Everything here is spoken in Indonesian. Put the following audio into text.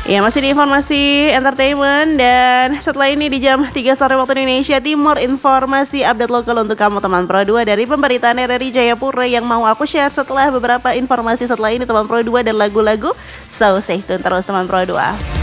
Ya, masih di informasi entertainment. Dan setelah ini di jam 3 sore waktu Indonesia Timur, informasi update lokal untuk kamu teman Pro 2 dari pemberitaan RRI Jayapura yang mau aku share setelah beberapa informasi setelah ini teman Pro 2 dan lagu-lagu. So stay tune terus teman Pro 2.